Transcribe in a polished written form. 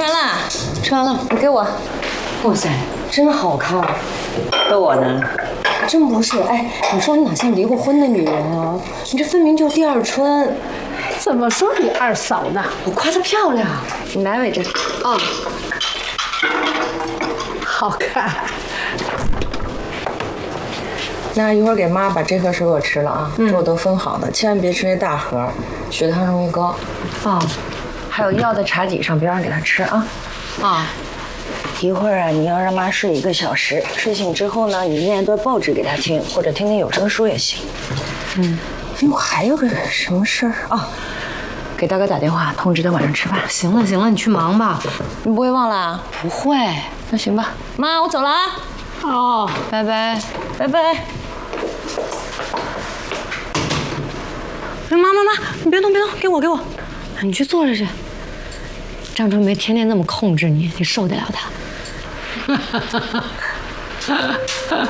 吃完了，吃完了，你给我。哇塞，真好看。 都我呢？ 真不是，哎，你说你哪像离过婚的女人啊？你这分明就是第二春。 怎么说你二嫂呢？ 我夸她漂亮。你来，伟珍。 啊，好看。 那一会儿给妈把这盒水果吃了啊，这我都分好的，千万别吃那大盒，血糖容易高。啊，还有药在茶几上，别让给她吃啊。 啊。 一会儿啊，你要让妈睡1个小时，睡醒之后呢，你念一段报纸给她听，或者听听有声书也行。我还有个什么事儿啊？给大哥打电话，通知他晚上吃饭。 行了行了，你去忙吧。 你不会忘了啊？ 不会。 那行吧，妈，我走了啊。 哦， 拜拜， 拜拜。 妈，你别动，给我，你去坐着去。张春梅天天那么控制你，你受得了她？